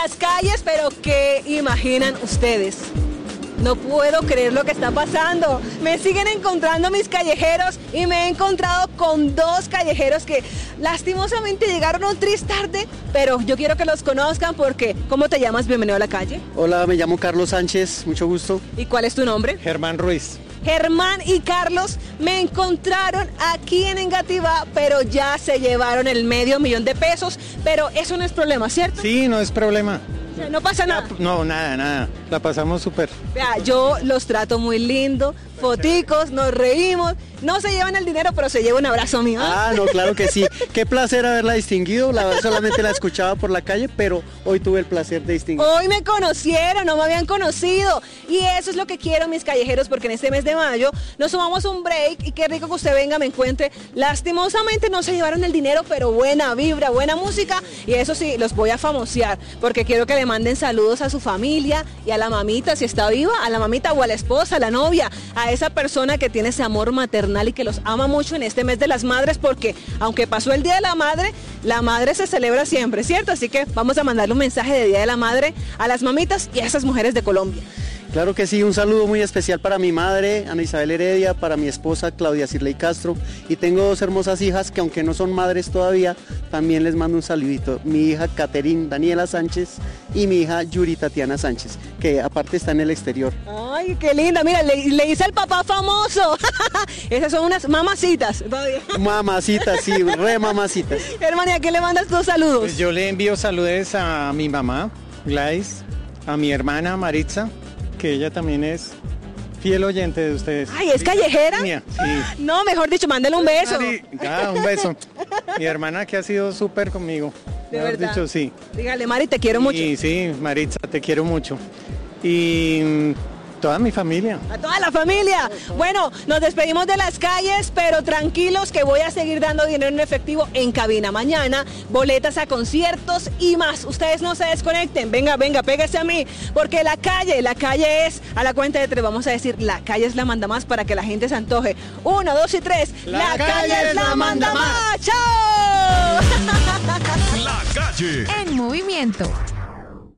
las calles, pero ¿qué imaginan ustedes? No puedo creer lo que está pasando. Me siguen encontrando mis callejeros y me he encontrado con dos callejeros que lastimosamente llegaron un tris tarde, pero yo quiero que los conozcan porque ¿cómo te llamas? Bienvenido a la calle. Hola, me llamo Carlos Sánchez, mucho gusto. ¿Y cuál es tu nombre? Germán Ruiz. Germán y Carlos me encontraron aquí en Engativá, pero ya se llevaron el $500,000, pero eso no es problema, ¿cierto? Sí, no es problema. O sea, no pasa nada. No, nada. La pasamos súper. Vea, yo los trato muy lindo, foticos, nos reímos, no se llevan el dinero, pero se lleva un abrazo mío. Ah, no, claro que sí. Qué placer haberla distinguido. Solamente la escuchaba por la calle, pero hoy tuve el placer de distinguir. Hoy me conocieron, no me habían conocido. Y eso es lo que quiero, mis callejeros, porque en este mes de mayo nos tomamos un break y qué rico que usted venga, me encuentre. Lastimosamente no se llevaron el dinero, pero buena vibra, buena música. Y eso sí, los voy a famosear, porque quiero que le manden saludos a su familia y a la mamita, si está viva, a la mamita o a la esposa, a la novia, a esa persona que tiene ese amor maternal y que los ama mucho en este mes de las madres, porque aunque pasó el Día de la madre se celebra siempre, ¿cierto? Así que vamos a mandarle un mensaje de Día de la Madre a las mamitas y a esas mujeres de Colombia. Claro que sí, un saludo muy especial para mi madre, Ana Isabel Heredia, para mi esposa Claudia Cirley Castro, y tengo dos hermosas hijas que aunque no son madres todavía, también les mando un saludito. Mi hija Caterine Daniela Sánchez y mi hija Yuri Tatiana Sánchez, que aparte está en el exterior. Ay, qué linda, mira, le hice al papá famoso. Esas son unas mamacitas. Mamacitas, sí, re mamacitas. Hermana, ¿a qué le mandas tus saludos? Pues yo le envío saludos a mi mamá, Gladys, a mi hermana Maritza, que ella también es fiel oyente de ustedes. Ay, ¿es callejera? Mía, sí. No, mejor dicho, mándale un beso. Un beso. Mi hermana que ha sido súper conmigo. De Mejor verdad. dicho, sí. Dígale, Mari, te quiero mucho. Sí, Maritza, te quiero mucho. Y toda mi familia. A toda la familia. Bueno, nos despedimos de las calles, pero tranquilos que voy a seguir dando dinero en efectivo en cabina mañana, boletas a conciertos y más. Ustedes no se desconecten. Venga, pégase a mí, porque la calle es, a la cuenta de 3 vamos a decir, la calle es la manda más para que la gente se antoje. 1, 2 y 3. La calle es la manda más. ¡Chao! La calle en movimiento.